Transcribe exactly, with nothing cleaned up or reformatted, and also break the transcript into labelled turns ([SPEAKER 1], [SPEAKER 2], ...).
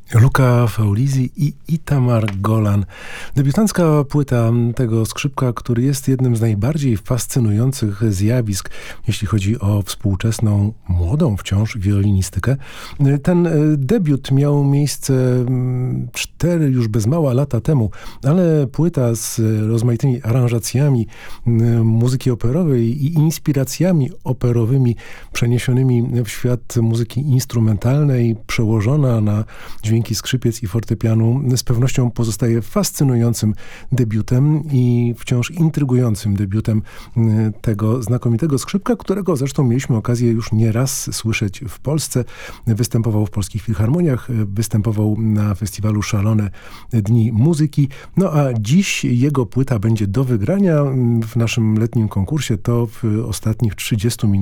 [SPEAKER 1] Luca Faulisi i Itamar Golan. Debiutancka płyta tego skrzypka, który jest jednym z najbardziej fascynujących zjawisk, jeśli chodzi o współczesną, młodą wciąż wiolinistykę. Ten debiut miał miejsce cztery już bez mała lata temu, ale płyta z rozmaitymi aranżacjami muzyki operowej i inspiracjami operowymi przeniesionymi w świat muzyki instrumentalnej, przełożona na dźwięki skrzypiec i fortepianu, z pewnością pozostaje fascynującym debiutem i wciąż intrygującym debiutem tego znakomitego skrzypka, którego zresztą mieliśmy okazję już nieraz słyszeć w Polsce. Występował w polskich filharmoniach, występował na festiwalu Szalone Dni Muzyki. No a dziś jego płyta będzie do wygrania w naszym letnim konkursie. To w ostatnich trzydziestu minutach